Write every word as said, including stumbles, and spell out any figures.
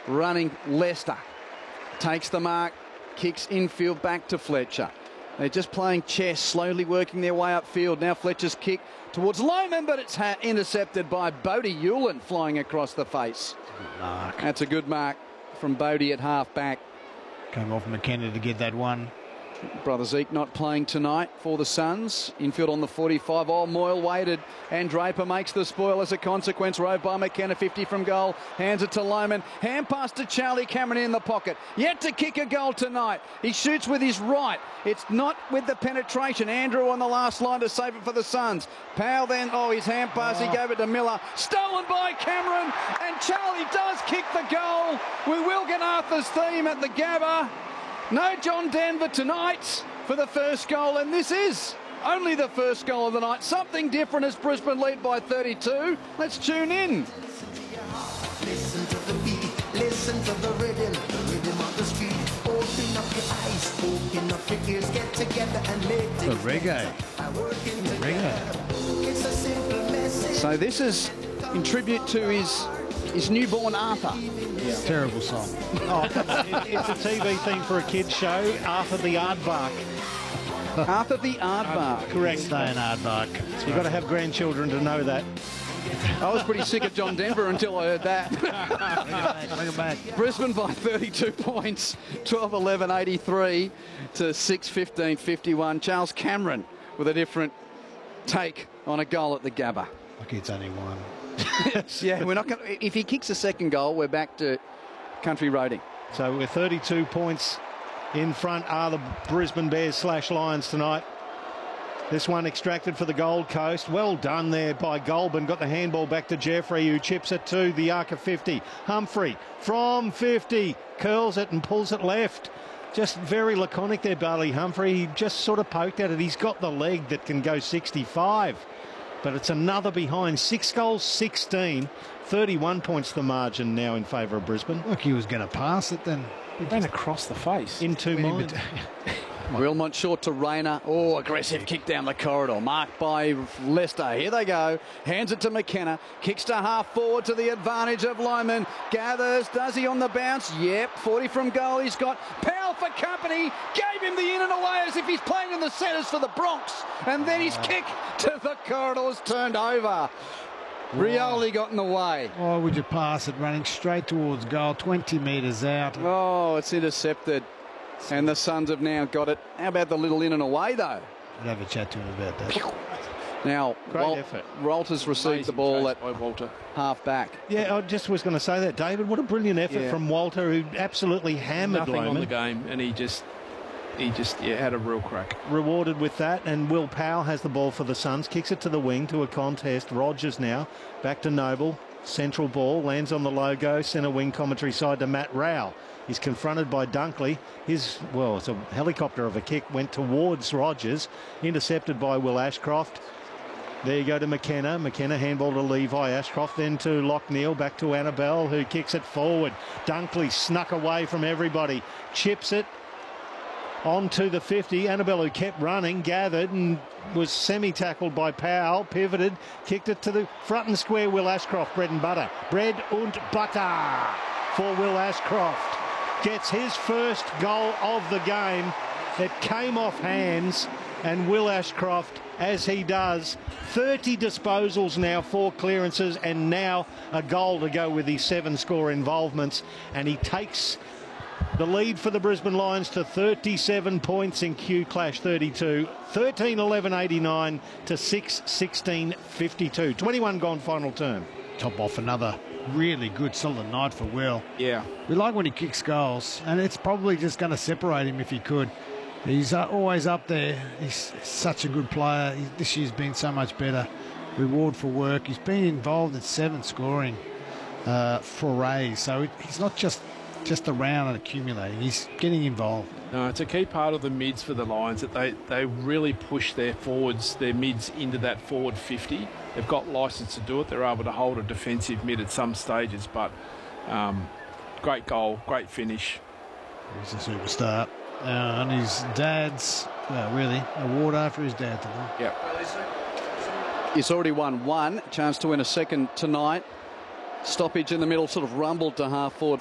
running Leicester. Takes the mark, kicks infield back to Fletcher. They're just playing chess, slowly working their way upfield. Now Fletcher's kick towards Lyman, but it's intercepted by Bodie Hewlin flying across the face. Mark. That's a good mark from Bodie at half back. Came off McKenna to get that one. Brother Zeke not playing tonight for the Suns. Infield on the forty-five. Oh, Moyle waited, and Draper makes the spoil as a consequence. Rove by McKenna, fifty from goal. Hands it to Lyman. Hand pass to Charlie Cameron in the pocket. Yet to kick a goal tonight. He shoots with his right. It's not with the penetration. Andrew on the last line to save it for the Suns. Powell then, oh, his hand pass, oh. He gave it to Miller. Stolen by Cameron, and Charlie does kick the goal. We will get Arthur's theme at the Gabba. No John Denver tonight for the first goal, and this is only the first goal of the night. Something different as Brisbane lead by thirty-two. Let's tune in. Listen to the beat, listen to the rhythm, the rhythm of the street. Open up your eyes, open up your ears, get together and make it. The reggae. Reggae. It's a simple message. So this is in tribute to his his newborn Arthur. Yeah. Terrible song. Oh, come on. It, it's a T V theme for a kids show. Arthur the Aardvark. Arthur the Aardvark. Correct. Stay an Aardvark. You've got to have grandchildren to know that. I was pretty sick of John Denver until I heard that. Bring it back. Brisbane by thirty-two points, twelve eleven eighty-three to six fifteen fifty-one. Charles Cameron with a different take on a goal at the Gabba. Like it's only one. Yeah, we're not going. If he kicks a second goal, we're back to country roading. So we're thirty-two points in front are the Brisbane Bears slash Lions tonight. This one extracted for the Gold Coast. Well done there by Goulburn. Got the handball back to Jeffrey, who chips it to the arc of fifty. Humphrey from fifty curls it and pulls it left. Just very laconic there, Barley Humphrey. He just sort of poked at it. He's got the leg that can go sixty-five. But it's another behind. Six goals, sixteen. thirty-one points the margin now in favour of Brisbane. Look, he was going to pass it then. He ran across the face. In two minds. Wilmot short to Rayner. Oh, aggressive kick down the corridor. Marked by Leicester. Here they go. Hands it to McKenna. Kicks to half forward to the advantage of Lyman. Gathers. Does he on the bounce? Yep. forty from goal. He's got Powell for company. Gave him the in and away as if he's playing in the centres for the Bronx. And then his kick to the corridors turned over. Rioli got in the way. Why would you pass it running straight towards goal, twenty metres out? Oh, it's intercepted. And the Suns have now got it. How about the little in and away, though? I'd have a chat to him about that. Now, Great Wal- effort. Walters received Amazing the ball chase at by Walter. half back. Yeah, I just was going to say that, David. What a brilliant effort Yeah. from Walter, who absolutely hammered Nothing Loman. on the game, and he just, he just, yeah, had a real crack. Rewarded with that, and Will Powell has the ball for the Suns, kicks it to the wing to a contest. Rogers now back to Noble, central ball, lands on the logo, centre wing commentary side to Matt Rowell. He's confronted by Dunkley. His, well, it's a helicopter of a kick, went towards Rogers, intercepted by Will Ashcroft. There you go to McKenna. McKenna handball to Levi. Ashcroft then to Lockneil, back to Annabelle, who kicks it forward. Dunkley snuck away from everybody, chips it onto the fifty. Annabelle, who kept running, gathered and was semi-tackled by Powell, pivoted, kicked it to the front and square. Will Ashcroft, bread and butter. Bread und butter for Will Ashcroft. Gets his first goal of the game. It came off hands, and Will Ashcroft, as he does, thirty disposals now, four clearances, and now a goal to go with his seven score involvements, and he takes the lead for the Brisbane Lions to thirty-seven points in Q Clash thirty-two, thirteen eleven eighty-nine to six sixteen fifty-two. twenty-one gone final term. Top off another really good solid night for Will. Yeah. We like when he kicks goals, and it's probably just going to separate him if he could. He's uh, always up there. He's such a good player. He, this year's been so much better. Reward for work. He's been involved in seven scoring uh, forays, so it, he's not just just around and accumulating. He's getting involved. No, it's a key part of the mids for the Lions that they, they really push their forwards, their mids into that forward fifty. They've got licence to do it. They're able to hold a defensive mid at some stages, but um, great goal, great finish. He's a superstar. Uh, and his dad's, well, really, award after his dad tonight. Yeah. He's already won one. Chance to win a second tonight. Stoppage in the middle, sort of rumbled to half forward